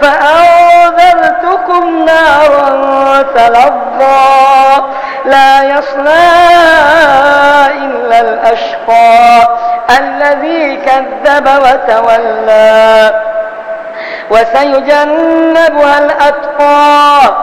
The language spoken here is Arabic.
فأنذرتكم نارا تلظى لا يصلاها إلا الأشقى الذي كذب وتولى وسيجنبها الأتقى